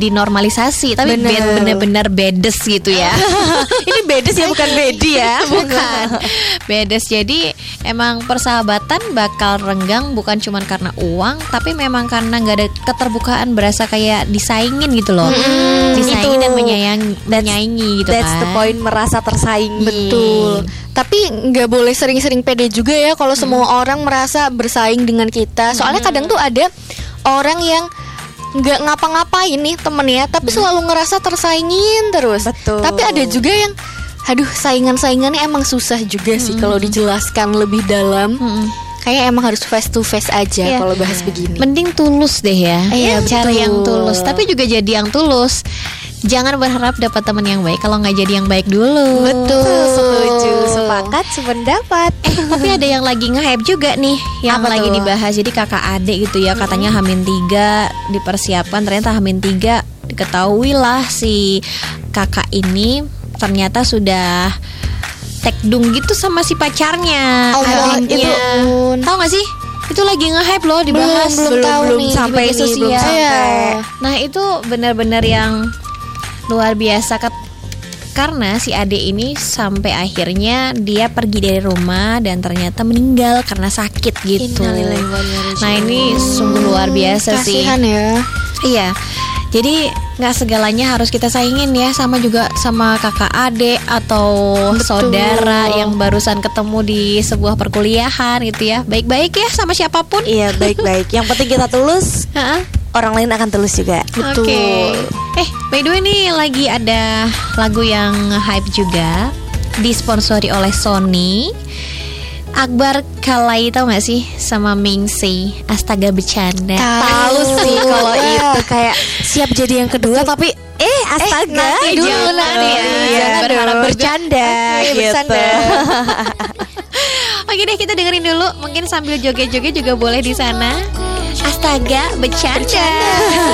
dinormalisasi, tapi bener-bener bedes gitu ya. Ini bedes ya, bukan bedi ya. Bukan bedes. Jadi emang persahabatan bakal renggang bukan cuma karena uang, tapi memang karena nggak ada keterbukaan, berasa kayak disaingin gitu loh. Disaingin dan menyaingi gitu. That's the point, merasa tersaingi. Betul. Tapi nggak boleh sering-sering pede juga ya kalau semua orang merasa bersaing dengan kita. Soalnya kadang tuh ada orang yang nggak ngapa-ngapain nih temennya, tapi selalu ngerasa tersaingin terus. Betul. Tapi ada juga yang saingan-saingannya emang susah juga sih kalau dijelaskan lebih dalam. Kayak emang harus face to face aja kalau bahas begini. Mending tulus deh ya. Cari yang tulus, tapi juga jadi yang tulus. Jangan berharap dapat teman yang baik kalau nggak jadi yang baik dulu. Betul, setuju, sepakat, sependapat. Tapi ada yang lagi nge-hype juga nih, yang Apa lagi tuh? dibahas. Jadi kakak adik gitu ya, katanya H-3 dipersiapkan. Ternyata H-3 diketahui lah si kakak ini ternyata sudah tekdung gitu sama si pacarnya, adiknya. Tahu nggak sih? Itu lagi nge-hype loh, dibahas. Belum sampai di media nih, belum sosial. sampai. Nah itu benar-benar yang luar biasa karena si Ade ini sampai akhirnya dia pergi dari rumah dan ternyata meninggal karena sakit gitu. Nah ini sungguh luar biasa sih. Kasihan ya. Iya. Jadi nggak segalanya harus kita saingin ya, sama juga sama kakak adik atau saudara yang barusan ketemu di sebuah perkuliahan gitu ya. Baik-baik ya sama siapapun. Iya, baik-baik. Yang penting kita tulus, orang lain akan tulus juga. Oke. By the way nih lagi ada lagu yang hype juga, disponsori oleh Sony. Akbar Kalai, tahu nggak sih, sama Mingsi, Astaga Bercanda. Tahu sih kalau itu kayak siap jadi yang kedua tapi astaga nanti dulu, nanti ya. Jangan Berharap dong. Bercanda gitu. bercanda. Oke deh, kita dengerin dulu. Mungkin sambil joget-joget juga boleh di sana. Astaga Bercanda.